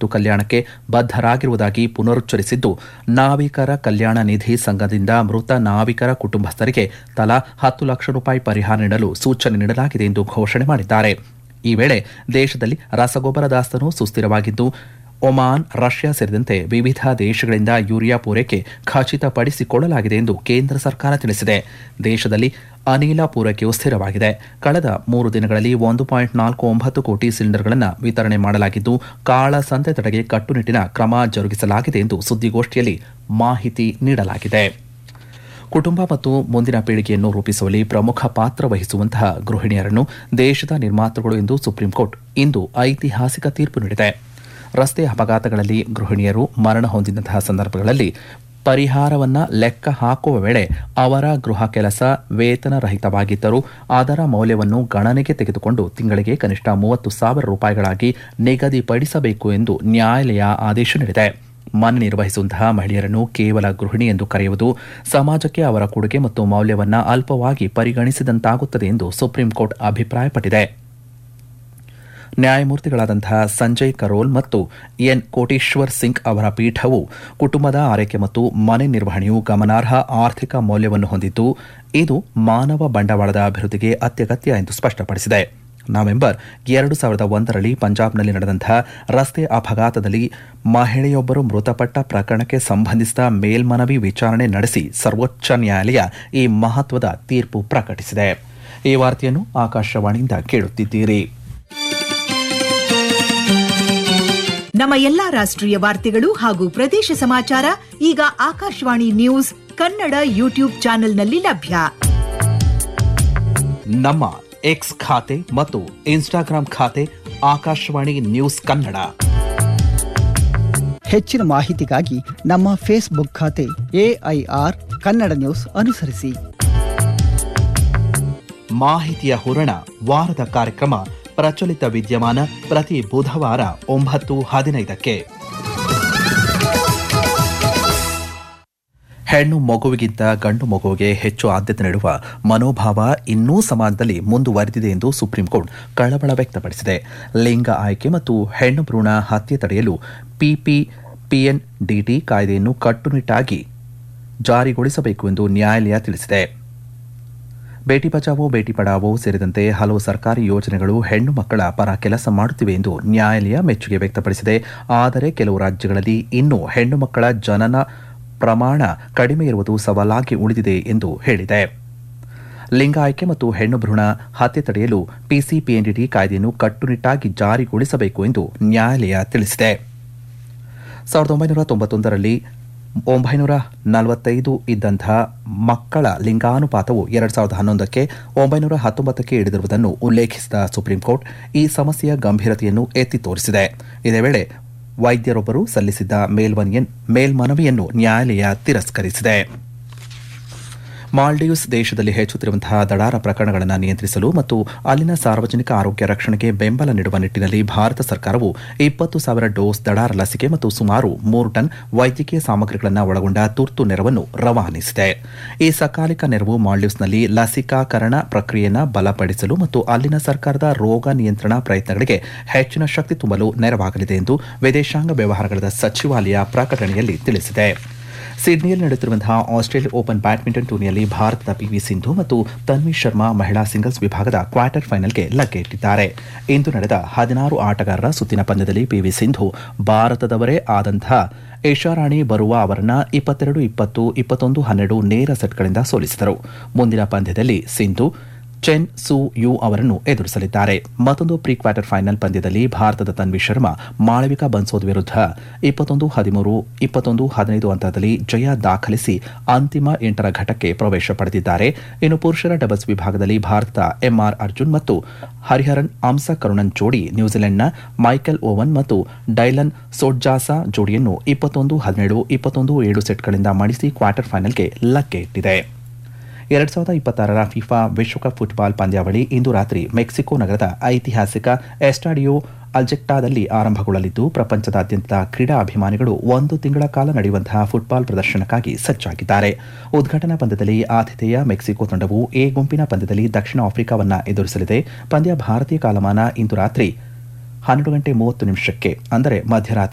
ವಿಪತ್ತು ಕಲ್ಯಾಣಕ್ಕೆ ಬದ್ಧರಾಗಿರುವುದಾಗಿ ಪುನರುಚ್ಚರಿಸಿದ್ದು, ನಾವಿಕರ ಕಲ್ಯಾಣ ನಿಧಿ ಸಂಘದಿಂದ ಮೃತ ನಾವಿಕರ ಕುಟುಂಬಸ್ಥರಿಗೆ ತಲಾ 10 ಲಕ್ಷ ರೂಪಾಯಿ ಪರಿಹಾರ ನೀಡಲು ಸೂಚನೆ ನೀಡಲಾಗಿದೆ ಎಂದು ಘೋಷಣೆ ಮಾಡಿದ್ದಾರೆ. ಈ ವೇಳೆ ದೇಶದಲ್ಲಿ ರಸಗೊಬ್ಬರ ದಾಸ್ತಾನು ಸುಸ್ಥಿರವಾಗಿದ್ದು, ಒಮಾನ್, ರಷ್ಯಾ ಸೇರಿದಂತೆ ವಿವಿಧ ದೇಶಗಳಿಂದ ಯೂರಿಯಾ ಪೂರೈಕೆ ಖಚಿತಪಡಿಸಿಕೊಳ್ಳಲಾಗಿದೆ ಎಂದು ಕೇಂದ್ರ ಸರ್ಕಾರ ತಿಳಿಸಿದೆ. ದೇಶದಲ್ಲಿ ಅನಿಲ ಪೂರೈಕೆಯು ಸ್ಥಿರವಾಗಿದೆ. ಕಳೆದ 3 ದಿನಗಳಲ್ಲಿ 1.49 ಕೋಟಿ ಸಿಲಿಂಡರ್ಗಳನ್ನು ವಿತರಣೆ ಮಾಡಲಾಗಿದ್ದು, ಕಾಳಸಂತೆ ತಡೆಗೆ ಕಟ್ಟುನಿಟ್ಟಿನ ಕ್ರಮ ಜರುಗಿಸಲಾಗಿದೆ ಎಂದು ಸುದ್ದಿಗೋಷ್ಠಿಯಲ್ಲಿ ಮಾಹಿತಿ ನೀಡಲಾಗಿದೆ. ಕುಟುಂಬ ಮತ್ತು ಮುಂದಿನ ಪೀಳಿಗೆಯನ್ನು ರೂಪಿಸುವಲ್ಲಿ ಪ್ರಮುಖ ಪಾತ್ರ ವಹಿಸುವಂತಹ ಗೃಹಿಣಿಯರನ್ನು ದೇಶದ ನಿರ್ಮಾತೃಗಳು ಎಂದು ಸುಪ್ರೀಂಕೋರ್ಟ್ ಇಂದು ಐತಿಹಾಸಿಕ ತೀರ್ಪು ನೀಡಿದೆ. ರಸ್ತೆ ಅಪಘಾತಗಳಲ್ಲಿ ಗೃಹಿಣಿಯರು ಮರಣ ಹೊಂದಿದಂತಹ ಸಂದರ್ಭಗಳಲ್ಲಿ ಪರಿಹಾರವನ್ನು ಲೆಕ್ಕ ಹಾಕುವ ವೇಳೆ ಅವರ ಗೃಹ ಕೆಲಸ ವೇತನ ರಹಿತವಾಗಿದ್ದರೂ ಅದರ ಮೌಲ್ಯವನ್ನು ಗಣನೆಗೆ ತೆಗೆದುಕೊಂಡು ತಿಂಗಳಿಗೆ ಕನಿಷ್ಠ 30,000 ರೂಪಾಯಿಗಳಾಗಿ ನಿಗದಿಪಡಿಸಬೇಕು ಎಂದು ನ್ಯಾಯಾಲಯ ಆದೇಶ ನೀಡಿದೆ. ಮನೆ ನಿರ್ವಹಿಸುವಂತಹ ಮಹಿಳೆಯರನ್ನು ಕೇವಲ ಗೃಹಿಣಿ ಎಂದು ಕರೆಯುವುದು ಸಮಾಜಕ್ಕೆ ಅವರ ಕೊಡುಗೆ ಮತ್ತು ಮೌಲ್ಯವನ್ನು ಅಲ್ಪವಾಗಿ ಪರಿಗಣಿಸಿದಂತಾಗುತ್ತದೆ ಎಂದು ಸುಪ್ರೀಂಕೋರ್ಟ್ ಅಭಿಪ್ರಾಯಪಟ್ಟಿದೆ. ನ್ಯಾಯಮೂರ್ತಿಗಳಾದಂತಹ ಸಂಜಯ್ ಕರೋಲ್ ಮತ್ತು ಎನ್ ಕೋಟೇಶ್ವರ್ ಸಿಂಗ್ ಅವರ ಪೀಠವು ಕುಟುಂಬದ ಆರೈಕೆ ಮತ್ತು ಮನೆ ನಿರ್ವಹಣೆಯು ಗಮನಾರ್ಹ ಆರ್ಥಿಕ ಮೌಲ್ಯವನ್ನು ಹೊಂದಿದ್ದು, ಇದು ಮಾನವ ಬಂಡವಾಳದ ಅಭಿವೃದ್ಧಿಗೆ ಅತ್ಯಗತ್ಯ ಎಂದು ಸ್ಪಷ್ಟಪಡಿಸಿದೆ. ನವೆಂಬರ್ 2001ರಲ್ಲಿ ಪಂಜಾಬ್ನಲ್ಲಿ ನಡೆದಂತಹ ರಸ್ತೆ ಅಪಘಾತದಲ್ಲಿ ಮಹಿಳೆಯೊಬ್ಬರು ಮೃತಪಟ್ಟ ಪ್ರಕರಣಕ್ಕೆ ಸಂಬಂಧಿಸಿದ ಮೇಲ್ಮನವಿ ವಿಚಾರಣೆ ನಡೆಸಿ ಸರ್ವೋಚ್ಚ ನ್ಯಾಯಾಲಯ ಈ ಮಹತ್ವದ ತೀರ್ಪು ಪ್ರಕಟಿಸಿದೆ. ಈ ವಾರ್ತೆಯನ್ನು ಆಕಾಶವಾಣಿಯಿಂದ ಕೇಳುತ್ತಿದ್ದೀರಿ. ನಮ್ಮ ಎಲ್ಲಾ ರಾಷ್ಟ್ರೀಯ ವಾರ್ತೆಗಳು ಹಾಗೂ ಪ್ರದೇಶ ಸಮಾಚಾರ ಈಗ ಆಕಾಶವಾಣಿ ನ್ಯೂಸ್ ಕನ್ನಡ ಯೂಟ್ಯೂಬ್ ಚಾನೆಲ್ನಲ್ಲಿ ಲಭ್ಯ. ನಮ್ಮ ಎಕ್ಸ್ ಖಾತೆ ಮತ್ತು ಇನ್ಸ್ಟಾಗ್ರಾಂ ಖಾತೆ ಆಕಾಶವಾಣಿ ನ್ಯೂಸ್ ಕನ್ನಡ. ಹೆಚ್ಚಿನ ಮಾಹಿತಿಗಾಗಿ ನಮ್ಮ ಫೇಸ್ಬುಕ್ ಖಾತೆ AIR ಕನ್ನಡ ನ್ಯೂಸ್ ಅನುಸರಿಸಿ. ಮಾಹಿತಿಯ ಹೂರಣ ವಾರದ ಕಾರ್ಯಕ್ರಮ ಪ್ರಚಲಿತ ವಿದ್ಯಮಾನ ಪ್ರತಿ ಬುಧವಾರ 9:15ಕ್ಕೆ. ಹೆಣ್ಣು ಮಗುವಿಗಿಂತ ಗಂಡು ಮಗುವಿಗೆ ಹೆಚ್ಚು ಆದ್ಯತೆ ನೀಡುವ ಮನೋಭಾವ ಇನ್ನೂ ಸಮಾಜದಲ್ಲಿ ಮುಂದುವರೆದಿದೆ ಎಂದು ಸುಪ್ರೀಂಕೋರ್ಟ್ ಕಳವಳ ವ್ಯಕ್ತಪಡಿಸಿದೆ. ಲಿಂಗ ಆಯ್ಕೆ ಮತ್ತು ಹೆಣ್ಣು ಭ್ರೂಣ ಹತ್ಯೆ ತಡೆಯಲು PNDT ಕಾಯ್ದೆಯನ್ನು ಕಟ್ಟುನಿಟ್ಟಾಗಿ ಜಾರಿಗೊಳಿಸಬೇಕು ಎಂದು ನ್ಯಾಯಾಲಯ ತಿಳಿಸಿದೆ. ಬೇಟಿ ಬಚಾವೋ ಬೇಟಿ ಪಢಾವೋ ಸೇರಿದಂತೆ ಹಲವು ಸರ್ಕಾರಿ ಯೋಜನೆಗಳು ಹೆಣ್ಣು ಮಕ್ಕಳ ಪರ ಕೆಲಸ ಮಾಡುತ್ತಿವೆ ಎಂದು ನ್ಯಾಯಾಲಯ ಮೆಚ್ಚುಗೆ ವ್ಯಕ್ತಪಡಿಸಿದೆ. ಆದರೆ ಕೆಲವು ರಾಜ್ಯಗಳಲ್ಲಿ ಇನ್ನೂ ಹೆಣ್ಣು ಮಕ್ಕಳ ಜನನ ಪ್ರಮಾಣ ಕಡಿಮೆ ಇರುವುದು ಸವಾಲಾಗಿ ಉಳಿದಿದೆ ಎಂದು ಹೇಳಿದೆ. ಲಿಂಗ ಆಯ್ಕೆ ಮತ್ತು ಹೆಣ್ಣು ಭ್ರೂಣ ಹತ್ಯೆ ತಡೆಯಲು PNDT ಕಾಯ್ದೆಯನ್ನು ಕಟ್ಟುನಿಟ್ಟಾಗಿ ಜಾರಿಗೊಳಿಸಬೇಕು ಎಂದು ನ್ಯಾಯಾಲಯ ತಿಳಿಸಿದೆ. 1991ರಲ್ಲಿ 945 ಇದ್ದಂತಹ ಮಕ್ಕಳ ಲಿಂಗಾನುಪಾತವು 2011ಕ್ಕೆ 919ಕ್ಕೆ ಇಳಿದಿರುವುದನ್ನು ಉಲ್ಲೇಖಿಸಿದ ಸುಪ್ರೀಂಕೋರ್ಟ್ ಈ ಸಮಸ್ಯೆಯ ಗಂಭೀರತೆಯನ್ನು ಎತ್ತಿ ತೋರಿಸಿದೆ. ಇದೇ ವೇಳೆ ವೈದ್ಯರೊಬ್ಬರು ಸಲ್ಲಿಸಿದ್ದ ಮೇಲ್ಮನವಿಯನ್ನು ನ್ಯಾಯಾಲಯ ತಿರಸ್ಕರಿಸಿದೆ. ಮಾಲ್ಡೀವ್ಸ್ ದೇಶದಲ್ಲಿ ಹೆಚ್ಚುತ್ತಿರುವಂತಹ ದಡಾರ ಪ್ರಕರಣಗಳನ್ನು ನಿಯಂತ್ರಿಸಲು ಮತ್ತು ಅಲ್ಲಿನ ಸಾರ್ವಜನಿಕ ಆರೋಗ್ಯ ರಕ್ಷಣೆಗೆ ಬೆಂಬಲ ನೀಡುವ ನಿಟ್ಟಿನಲ್ಲಿ ಭಾರತ ಸರ್ಕಾರವು 20,000 ಡೋಸ್ ದಡಾರ ಲಸಿಕೆ ಮತ್ತು ಸುಮಾರು 3 ಟನ್ ವೈದ್ಯಕೀಯ ಸಾಮಗ್ರಿಗಳನ್ನು ಒಳಗೊಂಡ ತುರ್ತು ನೆರವನ್ನು ರವಾನಿಸಿದೆ. ಈ ಸಕಾಲಿಕ ನೆರವು ಮಾಲ್ಡೀವ್ಸ್ನಲ್ಲಿ ಲಸಿಕಾಕರಣ ಪ್ರಕ್ರಿಯೆಯನ್ನು ಬಲಪಡಿಸಲು ಮತ್ತು ಅಲ್ಲಿನ ಸರ್ಕಾರದ ರೋಗ ನಿಯಂತ್ರಣ ಪ್ರಯತ್ನಗಳಿಗೆ ಹೆಚ್ಚಿನ ಶಕ್ತಿ ತುಂಬಲು ನೆರವಾಗಲಿದೆ ಎಂದು ವಿದೇಶಾಂಗ ವ್ಯವಹಾರಗಳ ಸಚಿವಾಲಯ ಪ್ರಕಟಣೆಯಲ್ಲಿ ತಿಳಿಸಿದೆ. ಸಿಡ್ನಿಯಲ್ಲಿ ನಡೆಯುತ್ತಿರುವಂತಹ ಆಸ್ಟ್ರೇಲಿಯಾ ಓಪನ್ ಬ್ಯಾಡ್ಮಿಂಟನ್ ಟೂರ್ನಿಯಲ್ಲಿ ಭಾರತದ PV ಸಿಂಧು ಮತ್ತು ತನ್ವಿ ಶರ್ಮಾ ಮಹಿಳಾ ಸಿಂಗಲ್ಸ್ ವಿಭಾಗದ ಕ್ವಾರ್ಟರ್ ಫೈನಲ್ಗೆ ಲಗ್ಗೆ ಇಟ್ಟಿದ್ದಾರೆ. ಇಂದು ನಡೆದ 16 ಆಟಗಾರರ ಸುತ್ತಿನ ಪಂದ್ಯದಲ್ಲಿ PV ಸಿಂಧು ಭಾರತದವರೇ ಆದಂತಹ ಏಷಾರಾಣಿ ಬರುವಾ ಅವರನ್ನು 22-20, 21-12 ನೇರ ಸೆಟ್ಗಳಿಂದ ಸೋಲಿಸಿದರು. ಮುಂದಿನ ಪಂದ್ಯದಲ್ಲಿ ಸಿಂಧು ಚೆನ್ ಸು ಯು ಅವರನ್ನು ಎದುರಿಸಲಿದ್ದಾರೆ. ಮತ್ತೊಂದು ಪ್ರೀ ಕ್ವಾರ್ಟರ್ ಫೈನಲ್ ಪಂದ್ಯದಲ್ಲಿ ಭಾರತದ ತನ್ವಿ ಶರ್ಮಾ ಮಾಳವಿಕಾ ಬನ್ಸೋದ್ ವಿರುದ್ಧ 21-13, 21-15 ಅಂತರದಲ್ಲಿ ಜಯ ದಾಖಲಿಸಿ ಅಂತಿಮ 8ರ ಘಟ್ಟಕ್ಕೆ ಪ್ರವೇಶ ಪಡೆದಿದ್ದಾರೆ. ಇನ್ನು ಪುರುಷರ ಡಬಲ್ಸ್ ವಿಭಾಗದಲ್ಲಿ ಭಾರತದ MR ಅರ್ಜುನ್ ಮತ್ತು ಹರಿಹರನ್ ಅಂಸ ಕರುಣನ್ ಜೋಡಿ ನ್ಯೂಜಿಲೆಂಡ್ನ ಮೈಕೆಲ್ ಓವನ್ ಮತ್ತು ಡೈಲನ್ ಸೋಡ್ಜಾಸಾ ಜೋಡಿಯನ್ನು 21-17, 21-7 ಸೆಟ್ಗಳಿಂದ ಮಣಿಸಿ ಕ್ವಾರ್ಟರ್ ಫೈನಲ್ಗೆ ಲಗ್ಗೆ ಇಟ್ಟಿದೆ. 2026ರ ಫಿಫಾ ವಿಶ್ವಕಪ್ ಫುಟ್ಬಾಲ್ ಪಂದ್ಯಾವಳಿ ಇಂದು ರಾತ್ರಿ ಮೆಕ್ಸಿಕೋ ನಗರದ ಐತಿಹಾಸಿಕ ಎಸ್ಟಾಡಿಯೋ ಅಲ್ಜೆಕ್ಟಾದಲ್ಲಿ ಆರಂಭಗೊಳ್ಳಲಿದ್ದು, ಪ್ರಪಂಚದಾದ್ಯಂತ ಕ್ರೀಡಾ ಅಭಿಮಾನಿಗಳು 1 ತಿಂಗಳ ಕಾಲ ನಡೆಯುವಂತಹ ಫುಟ್ಬಾಲ್ ಪ್ರದರ್ಶನಕ್ಕಾಗಿ ಸಜ್ಜಾಗಿದ್ದಾರೆ. ಉದ್ಘಾಟನಾ ಪಂದ್ಯದಲ್ಲಿ ಆತಿಥೇಯ ಮೆಕ್ಸಿಕೋ ತಂಡವು ಎ ಗುಂಪಿನ ಪಂದ್ಯದಲ್ಲಿ ದಕ್ಷಿಣ ಆಫ್ರಿಕಾವನ್ನು ಎದುರಿಸಲಿದೆ. ಪಂದ್ಯ ಭಾರತೀಯ ಕಾಲಮಾನ ಇಂದು ರಾತ್ರಿ 12:30 ಅಂದರೆ ಮಧ್ಯರಾತ್ರಿ